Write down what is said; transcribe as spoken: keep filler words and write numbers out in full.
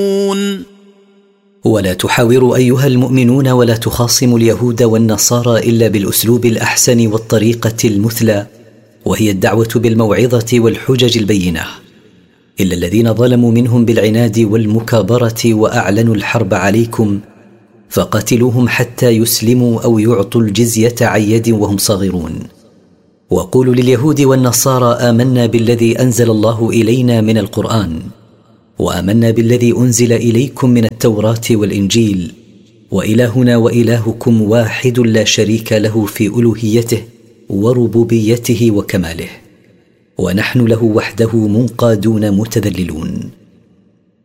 ولا تحاوروا أيها المؤمنون ولا تخاصموا اليهود والنصارى إلا بالأسلوب الأحسن والطريقة المثلى، وهي الدعوة بالموعظة والحجج البينة، إلا الذين ظلموا منهم بالعناد والمكابرة وأعلنوا الحرب عليكم فقتلوهم حتى يسلموا أو يعطوا الجزية عن يد وهم صاغرون. وقولوا لليهود والنصارى آمنا بالذي أنزل الله إلينا من القرآن، وآمنا بالذي أنزل إليكم من التوراة والإنجيل، وإلهنا وإلهكم واحد لا شريك له في ألوهيته وربوبيته وكماله، ونحن له وحده منقادون متذللون.